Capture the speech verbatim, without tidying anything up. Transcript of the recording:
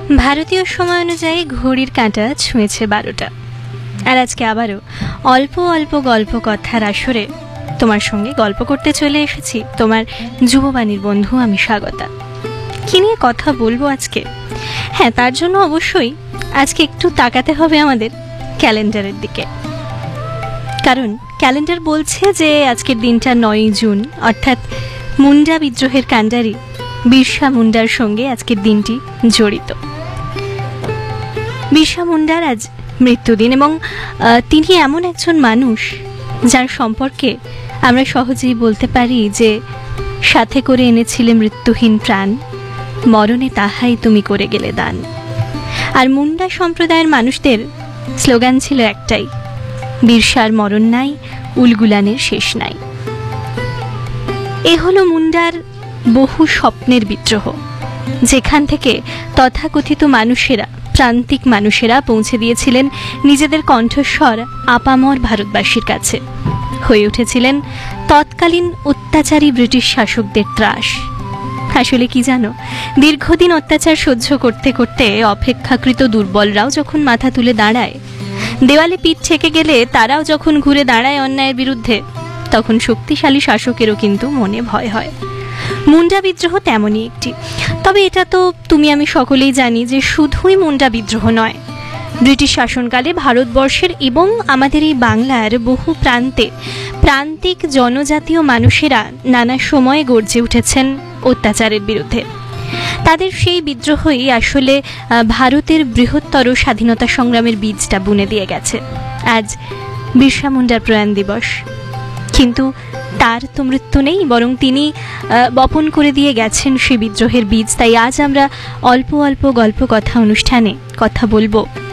ভারতীয় সময় অনুযায়ী ঘড়ির কাঁটা ছুঁয়েছে বারোটা। আর আজকে আবারও অল্প অল্প গল্প কথার আসরে তোমার সঙ্গে গল্প করতে চলে এসেছি। তোমার যুববাণীর বন্ধু আমি স্বাগতা। কি নিয়ে কথা বলবো আজকে? হ্যাঁ, তার জন্য অবশ্যই আজকে একটু তাকাতে হবে আমাদের ক্যালেন্ডারের দিকে, কারণ ক্যালেন্ডার বলছে যে আজকের দিনটা নয়ই জুন, অর্থাৎ মুন্ডা বিদ্রোহের কাণ্ডারি বিরসা মুন্ডার সঙ্গে আজকের দিনটি জড়িত। বিরসা মুন্ডার আজ মৃত্যুদিন, এবং তিনি এমন একজন মানুষ যার সম্পর্কে আমরা সহজেই বলতে পারি যে সাথে করে এনেছিলে মৃত্যুহীন প্রাণ, মরণে তাহাই তুমি করে গেলে দান। আর মুন্ডা সম্প্রদায়ের মানুষদের স্লোগান ছিল একটাই, বিরসার মরণ নাই, উলগুলানের শেষ নাই। এ হলো মুন্ডার বহু স্বপ্নের বিদ্রোহ, যেখান থেকে তথাকথিত মানুষেরা, প্রান্তিক মানুষেরা পৌঁছে দিয়েছিলেন নিজেদের কণ্ঠস্বর আপামর ভারতবাসীর কাছে, হয়ে উঠেছিলেন তৎকালীন অত্যাচারী ব্রিটিশ শাসকদের ত্রাস। আসলে কি জানো, দীর্ঘদিন অত্যাচার সহ্য করতে করতে অপেক্ষাকৃত দুর্বলরাও যখন মাথা তুলে দাঁড়ায়, দেওয়ালে পিঠ ঠেকে গেলে তারাও যখন ঘুরে দাঁড়ায় অন্যায়ের বিরুদ্ধে, তখন শক্তিশালী শাসকেরও কিন্তু মনে ভয় হয়। মুন্ডা বিদ্রোহ তেমনই একটি। তবে এটা তো তুমি আমি সকলেই জানি যে শুধুই মুন্ডা বিদ্রোহ নয়, ব্রিটিশ শাসনকালে ভারতবর্ষের এবং আমাদের এই বাংলার বহু প্রান্তে প্রান্তিক জনজাতীয় মানুষেরা নানা সময়ে গর্জে উঠেছেন অত্যাচারের বিরুদ্ধে। তাদের সেই বিদ্রোহই আসলে ভারতের বৃহত্তর স্বাধীনতা সংগ্রামের বীজটা বুনে দিয়ে গেছে। আজ বিরসা মুন্ডার প্রয়াণ দিবস, কিন্তু তার তো মৃত্যু নেই, বরং তিনি বপন করে দিয়ে গেছেন সেই বিদ্রোহের বীজ। তাই আজ আমরা অল্প অল্প গল্প কথা অনুষ্ঠানে কথা বলবো